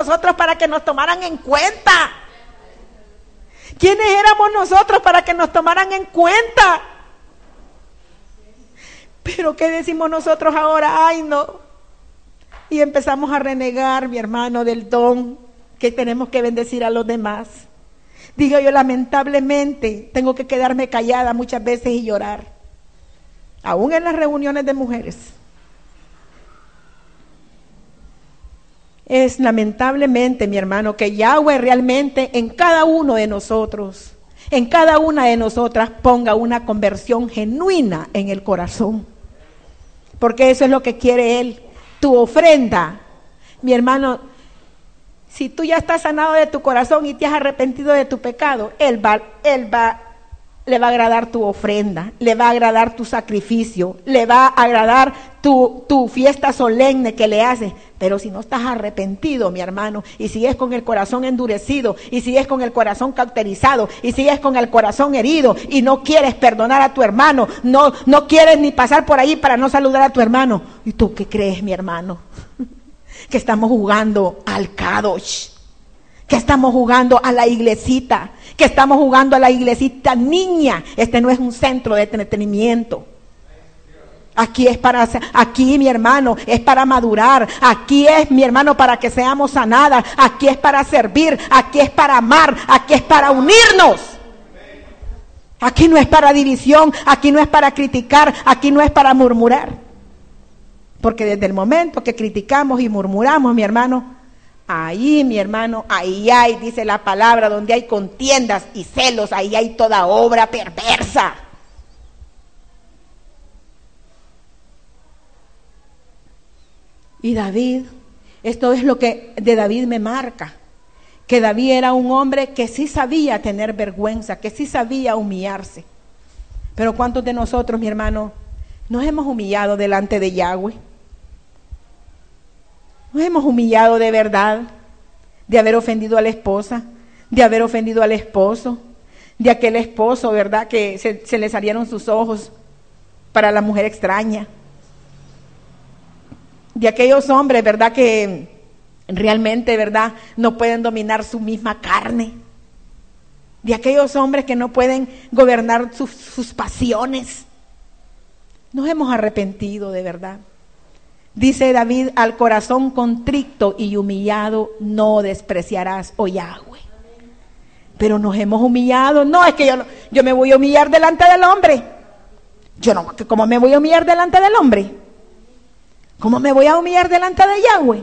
nosotros para que nos tomaran en cuenta? ¿Quiénes éramos nosotros para que nos tomaran en cuenta? Pero ¿qué decimos nosotros ahora? Ay, no. Y empezamos a renegar, mi hermano, del don que tenemos que bendecir a los demás. Digo yo, lamentablemente, tengo que quedarme callada muchas veces y llorar. Aún en las reuniones de mujeres. Es lamentablemente, mi hermano, que Yahweh realmente en cada uno de nosotros, en cada una de nosotras ponga una conversión genuina en el corazón. Porque eso es lo que quiere Él. Tu ofrenda, mi hermano, si tú ya estás sanado de tu corazón y te has arrepentido de tu pecado, le va a agradar tu ofrenda, le va a agradar tu sacrificio, le va a agradar tu fiesta solemne que le haces. Pero si no estás arrepentido, mi hermano, y sigues con el corazón endurecido, y sigues con el corazón cauterizado, y sigues con el corazón herido, y no quieres perdonar a tu hermano, no quieres ni pasar por ahí para no saludar a tu hermano. ¿Y tú qué crees, mi hermano? Que estamos jugando al Kadosh, que estamos jugando a la iglesita, que estamos jugando a la iglesita niña. Este no es un centro de entretenimiento. Aquí, mi hermano, es para madurar. Aquí es, mi hermano, para que seamos sanadas. Aquí es para servir. Aquí es para amar. Aquí es para unirnos. Aquí no es para división. Aquí no es para criticar. Aquí no es para murmurar. Porque desde el momento que criticamos y murmuramos, mi hermano, ahí, mi hermano, ahí hay, dice la palabra, donde hay contiendas y celos, ahí hay toda obra perversa. Y David, esto es lo que de David me marca, que David era un hombre que sí sabía tener vergüenza, que sí sabía humillarse. Pero ¿cuántos de nosotros, mi hermano, nos hemos humillado delante de Yahweh? Nos hemos humillado de verdad, de haber ofendido a la esposa, de haber ofendido al esposo, de aquel esposo, ¿verdad?, que se le salieron sus ojos para la mujer extraña. De aquellos hombres, ¿verdad?, que realmente, ¿verdad?, no pueden dominar su misma carne. De aquellos hombres que no pueden gobernar sus pasiones. Nos hemos arrepentido de verdad. Dice David, al corazón contrito y humillado no despreciarás, oh Yahweh. Pero nos hemos humillado. No, es que yo me voy a humillar delante del hombre. ¿Cómo me voy a humillar delante del hombre? ¿Cómo me voy a humillar delante de Yahweh?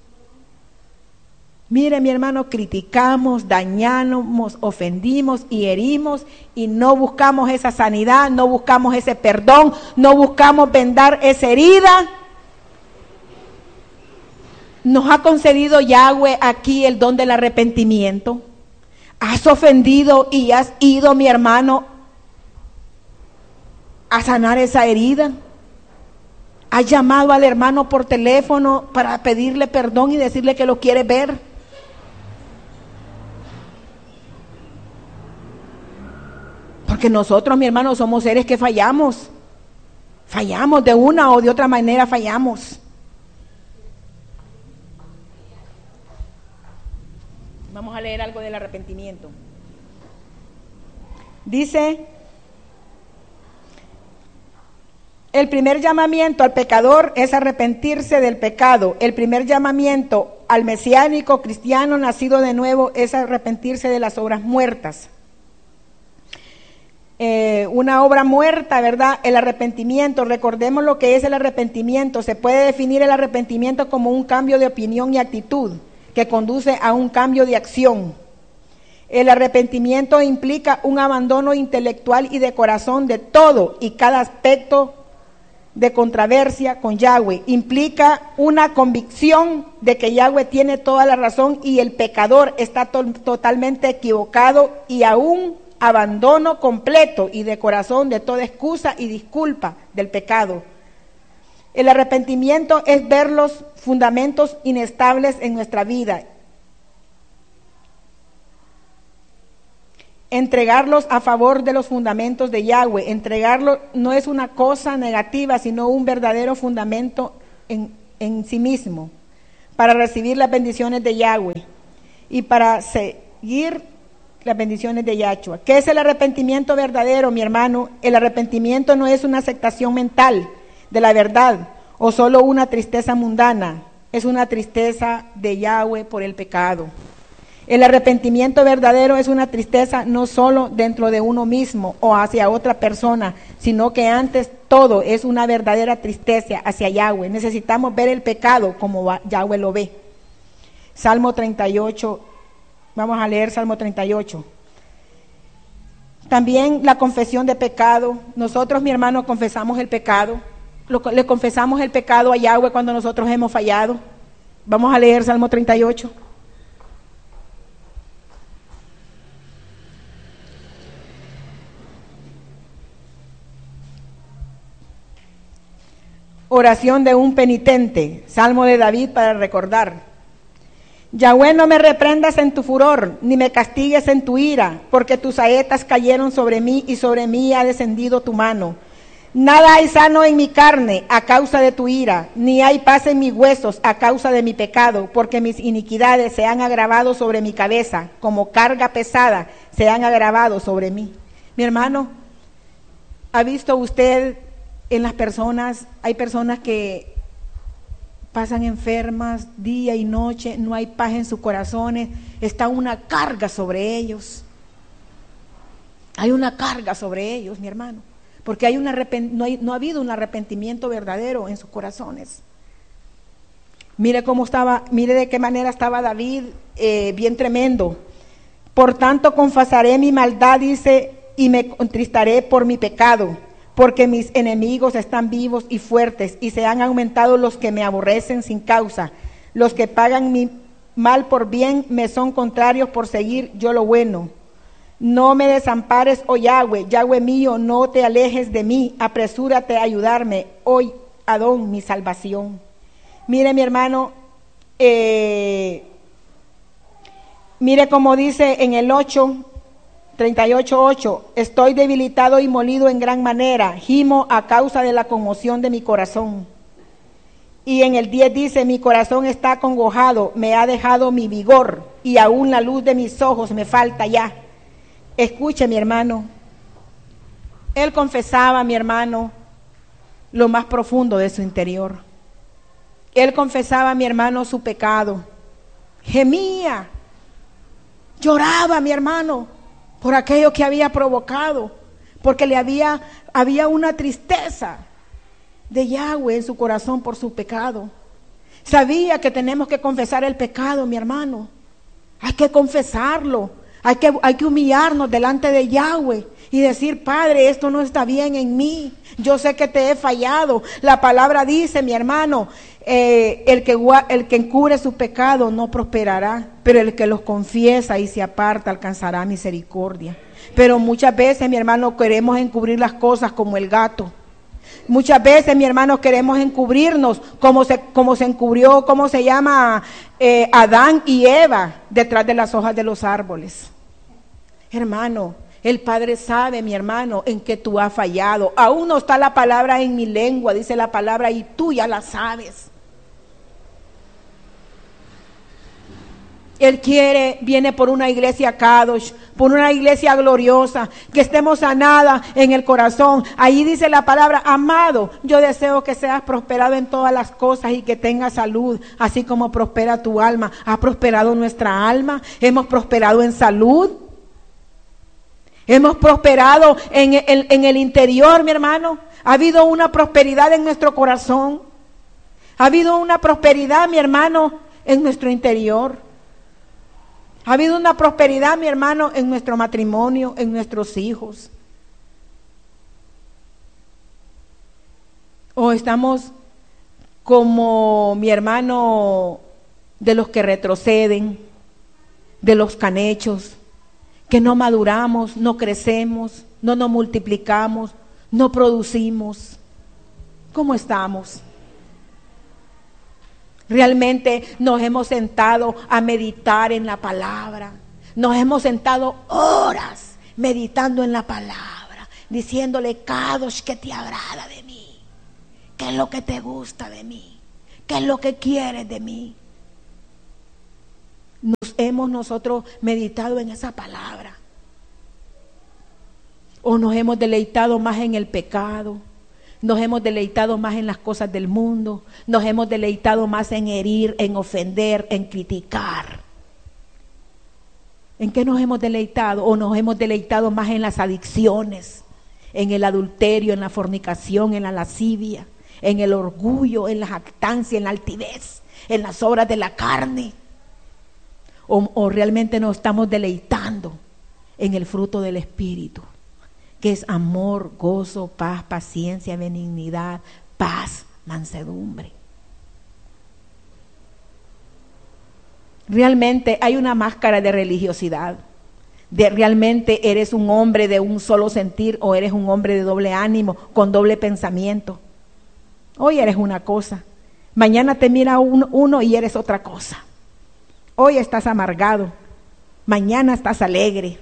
Mire, mi hermano, criticamos, dañamos, ofendimos y herimos y no buscamos esa sanidad, no buscamos ese perdón, no buscamos vendar esa herida. Nos ha concedido Yahweh aquí el don del arrepentimiento. Has ofendido y has ido, mi hermano, a sanar esa herida. Has llamado al hermano por teléfono para pedirle perdón y decirle que lo quiere ver. Porque nosotros, mi hermano, somos seres que fallamos. Fallamos de una o de otra manera, fallamos. Vamos a leer algo del arrepentimiento. Dice: el primer llamamiento al pecador es arrepentirse del pecado. El primer llamamiento al mesiánico cristiano nacido de nuevo es arrepentirse de las obras muertas. Una obra muerta, ¿verdad? El arrepentimiento, recordemos lo que es el arrepentimiento. Se puede definir el arrepentimiento como un cambio de opinión y actitud que conduce a un cambio de acción. El arrepentimiento implica un abandono intelectual y de corazón de todo y cada aspecto de controversia con Yahweh. Implica una convicción de que Yahweh tiene toda la razón y el pecador está totalmente equivocado, y a un abandono completo y de corazón de toda excusa y disculpa del pecado. El arrepentimiento es ver los fundamentos inestables en nuestra vida, entregarlos a favor de los fundamentos de Yahweh. Entregarlo no es una cosa negativa, sino un verdadero fundamento en sí mismo. para recibir las bendiciones de Yahweh y para seguir las bendiciones de Yahshua. ¿Qué es el arrepentimiento verdadero, mi hermano? El arrepentimiento no es una aceptación mental de la verdad o solo una tristeza mundana, es una tristeza de Yahweh por el pecado. El arrepentimiento verdadero es una tristeza no solo dentro de uno mismo o hacia otra persona, sino que antes todo es una verdadera tristeza hacia Yahweh. Necesitamos ver el pecado como Yahweh lo ve. Salmo 38, vamos a leer Salmo 38. También la confesión de pecado. Nosotros, mi hermano, confesamos el pecado. Le confesamos el pecado a Yahweh cuando nosotros hemos fallado. Vamos a leer Salmo 38. Oración de un penitente, Salmo de David para recordar. Yahweh, no me reprendas en tu furor, ni me castigues en tu ira, porque tus saetas cayeron sobre mí y sobre mí ha descendido tu mano. Nada hay sano en mi carne a causa de tu ira, ni hay paz en mis huesos a causa de mi pecado, porque mis iniquidades se han agravado sobre mi cabeza, como carga pesada se han agravado sobre mí. Mi hermano, ¿ha visto usted en las personas? Hay personas que pasan enfermas día y noche, no hay paz en sus corazones, está una carga sobre ellos. Hay una carga sobre ellos, mi hermano, porque no ha habido un arrepentimiento verdadero en sus corazones. Mire cómo estaba, mire de qué manera estaba David, bien tremendo. Por tanto confesaré mi maldad, dice, y me contristaré por mi pecado, porque mis enemigos están vivos y fuertes, y se han aumentado los que me aborrecen sin causa. Los que pagan mi mal por bien me son contrarios por seguir yo lo bueno. No me desampares, oh Yahweh, Yahweh mío, no te alejes de mí, apresúrate a ayudarme, oh Adón, mi salvación. Mire, mi hermano, mire como dice en el 38:8, estoy debilitado y molido en gran manera, gimo a causa de la conmoción de mi corazón. Y en el 10 dice, mi corazón está acongojado, me ha dejado mi vigor, y aún la luz de mis ojos me falta ya. Escuche, mi hermano, él confesaba, mi hermano, lo más profundo de su interior. Él confesaba, mi hermano, su pecado. Gemía, lloraba, mi hermano, por aquello que había provocado, porque había una tristeza de Yahweh en su corazón por su pecado. Sabía que tenemos que confesar el pecado, mi hermano. Hay que confesarlo, hay que humillarnos delante de Yahweh y decir, Padre, esto no está bien en mí, yo sé que te he fallado. La palabra dice, mi hermano, el que encubre su pecado no prosperará, pero el que los confiesa y se aparta alcanzará misericordia. Pero muchas veces, mi hermano, queremos encubrir las cosas como el gato. Muchas veces, mi hermano, queremos encubrirnos como se encubrió, ¿cómo se llama? Adán y Eva detrás de las hojas de los árboles. Hermano, el Padre sabe, mi hermano, en que tú has fallado. Aún no está la palabra en mi lengua, dice la palabra, y tú ya la sabes. Él viene por una iglesia Kadosh, por una iglesia gloriosa, que estemos sanadas en el corazón. Ahí dice la palabra, amado, yo deseo que seas prosperado en todas las cosas y que tengas salud, así como prospera tu alma. ¿Ha prosperado nuestra alma? ¿Hemos prosperado en salud? ¿Hemos prosperado en el interior, mi hermano? ¿Ha habido una prosperidad en nuestro corazón? ¿Ha habido una prosperidad, mi hermano, en nuestro interior? ¿Ha habido una prosperidad, mi hermano, en nuestro matrimonio, en nuestros hijos? ¿O estamos como, mi hermano, de los que retroceden, de los canechos, que no maduramos, no crecemos, no nos multiplicamos, no producimos? ¿Cómo estamos? Realmente nos hemos sentado a meditar en la palabra. Nos hemos sentado horas meditando en la palabra, diciéndole, Kadosh, ¿qué te agrada de mí? ¿Qué es lo que te gusta de mí? ¿Qué es lo que quieres de mí? hemos nosotros meditado en esa palabra? ¿O nos hemos deleitado más en el pecado? ¿Nos hemos deleitado más en las cosas del mundo? ¿Nos hemos deleitado más en herir, en ofender, en criticar? ¿En qué nos hemos deleitado? ¿O nos hemos deleitado más en las adicciones, en el adulterio, en la fornicación, en la lascivia, en el orgullo, en la jactancia, en la altivez, en las obras de la carne? ¿O realmente nos estamos deleitando en el fruto del Espíritu, que es amor, gozo, paz, paciencia, benignidad, paz, mansedumbre? Realmente hay una máscara de religiosidad, de realmente eres un hombre de un solo sentir o eres un hombre de doble ánimo, con doble pensamiento. Hoy eres una cosa, mañana te mira uno y eres otra cosa. Hoy estás amargado, mañana estás alegre.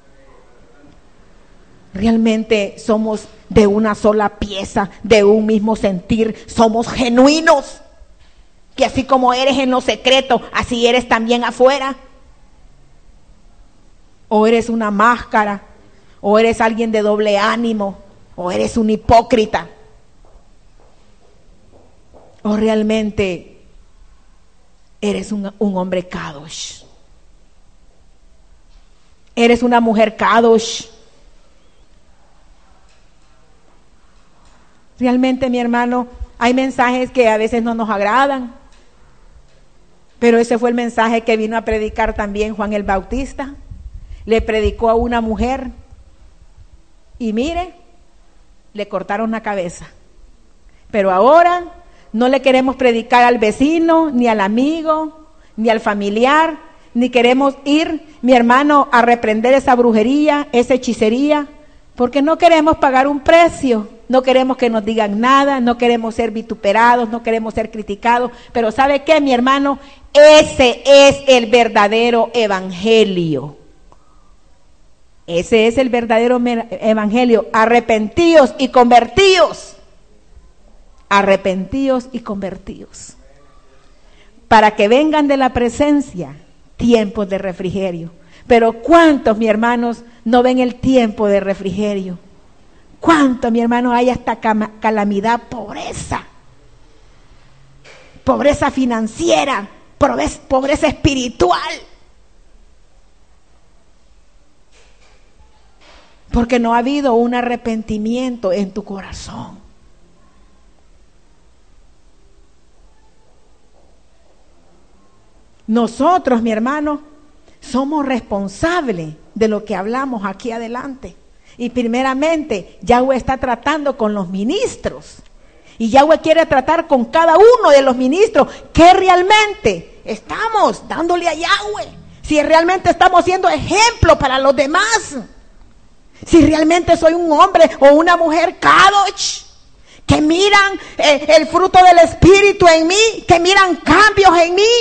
Realmente somos de una sola pieza, de un mismo sentir, somos genuinos. Que así como eres en lo secreto, así eres también afuera. O eres una máscara, o eres alguien de doble ánimo, o eres un hipócrita. O realmente eres un hombre kadosh. Eres una mujer kadosh. Realmente, mi hermano, hay mensajes que a veces no nos agradan. Pero ese fue el mensaje que vino a predicar también Juan el Bautista. Le predicó a una mujer y mire, le cortaron la cabeza. Pero ahora no le queremos predicar al vecino, ni al amigo, ni al familiar, ni queremos ir, mi hermano, a reprender esa brujería, esa hechicería, porque no queremos pagar un precio. No queremos que nos digan nada, no queremos ser vituperados, no queremos ser criticados. Pero ¿sabe qué, mi hermano? Ese es el verdadero evangelio. Ese es el verdadero evangelio. Arrepentíos y convertíos. Arrepentíos y convertíos. Para que vengan de la presencia tiempos de refrigerio. Pero ¿cuántos, mi hermanos, no ven el tiempo de refrigerio? ¿Cuánto, mi hermano, hay hasta calamidad, pobreza? Pobreza financiera, pobreza espiritual. Porque no ha habido un arrepentimiento en tu corazón. Nosotros, mi hermano, somos responsables de lo que hablamos aquí adelante. Y primeramente, Yahweh está tratando con los ministros. Y Yahweh quiere tratar con cada uno de los ministros. ¿Qué realmente estamos dándole a Yahweh? Si realmente estamos siendo ejemplo para los demás. Si realmente soy un hombre o una mujer kadosh, que miran el fruto del Espíritu en mí, que miran cambios en mí,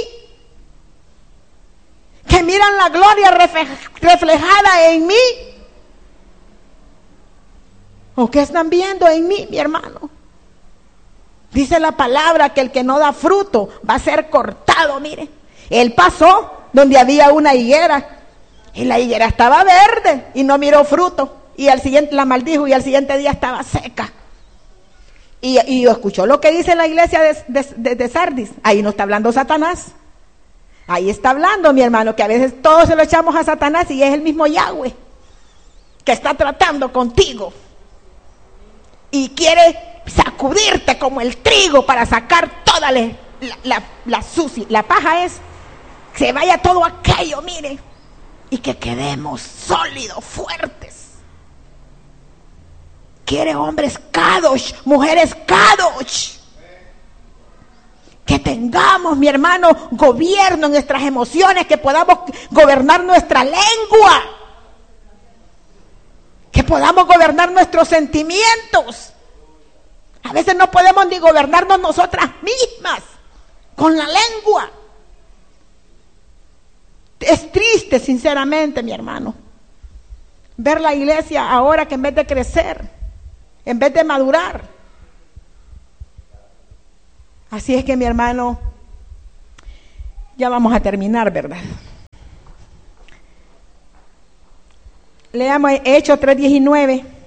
que miran la gloria reflejada en mí. ¿O qué están viendo en mí, mi hermano? Dice la palabra que el que no da fruto va a ser cortado, mire. Él pasó donde había una higuera y la higuera estaba verde y no miró fruto. Y al siguiente la maldijo y al siguiente día estaba seca. Y escuchó lo que dice la iglesia de Sardis. Ahí no está hablando Satanás. Ahí está hablando, mi hermano, que a veces todos se lo echamos a Satanás y es el mismo Yahweh que está tratando contigo. Y quiere sacudirte como el trigo para sacar toda la sucia. La paja es que se vaya todo aquello, mire, y que quedemos sólidos, fuertes. Quiere hombres kadosh, mujeres kadosh. Que tengamos, mi hermano, gobierno en nuestras emociones, que podamos gobernar nuestra lengua. Que podamos gobernar nuestros sentimientos. A veces no podemos ni gobernarnos nosotras mismas con la lengua. Es triste, sinceramente, mi hermano, ver la iglesia ahora que en vez de crecer, en vez de madurar. Así es que, mi hermano, ya vamos a terminar, ¿verdad? Leamos Hechos 3:19.